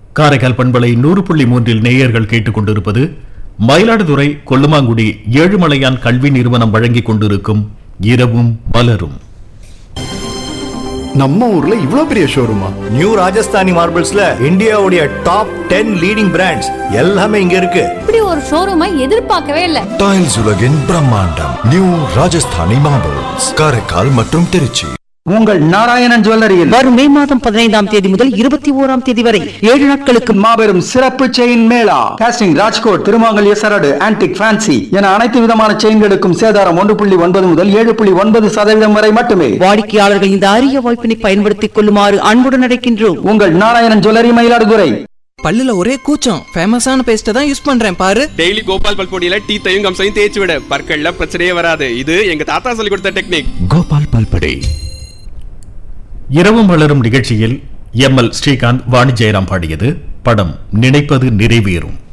காரைக்கால் பண்பலை 100.3 நேயர்கள் கேட்டுக் கொண்டிருப்பது மயிலாடுதுறை கொல்லுமாங்குடி ஏழுமலையான் கல்வி நிறுவனம் வழங்கிக் கொண்டிருக்கும் இரவும் மலரும். நம்ம ஊர்ல இவ்ளோ பெரிய ஷோரூமா? நியூ ராஜஸ்தானி மார்பிள்ஸ்ல இந்தியாவுடைய டாப் 10 லீடிங் பிராண்ட்ஸ் எல்லாமே இங்க இருக்கு. இப்படி ஒரு ஷோரூமை எதிர்பார்க்கவே இல்ல. டைல்ஸ் உலகின் பிரம்மாண்டம் நியூ ராஜஸ்தானி மார்பிள்ஸ், காரைக்கால் மற்றும் திருச்சி. உங்கள் நாராயணன் ஜுவல்லரியில் வரும் மே மாதம் 15ஆம் தேதி முதல் 21ஆம் தேதி வரை 7 நாட்களுக்கு மாபெரும் சிறப்பு செயின் மேளா. காஸ்டிங், ராஜ்கோட், திருமாங்கல்ய சரடு, ஆன்டிக், ஃபேன்சி என அனைத்து விதமான செயின்களுக்கும் சேதாரம் 1.9 முதல் 7.9% வரை மட்டுமே. வாடிக்கையாளர்கள் இந்த அரிய வாய்ப்பினை பயன்படுத்திக் கொள்ளுமாறு அன்புடன் அழைக்கின்றோம். உங்கள் நாராயணன் ஜுவல்லரி, மயிலாடுதுறை. பல்லுல ஒரே கூச்சம், ஃபேமஸான பேஸ்ட் தான் யூஸ் பண்றேன் பாரு. டெய்லி கோபால் பல்பொடியில டீத்தையும் கம்சையும் தேய்ச்சி விட, பற்கள்ல பிரச்சனையே வராது. இது எங்க தாத்தா சொல்லி கொடுத்த டெக்னிக். கோபால் பல்பொடி. இரவும் மலரும் நிகழ்ச்சியில் எம்.எல். ஸ்ரீகாந்த், வாணி ஜெயராம் பாடியது. படம் நினைப்பது நிறைவேறும்.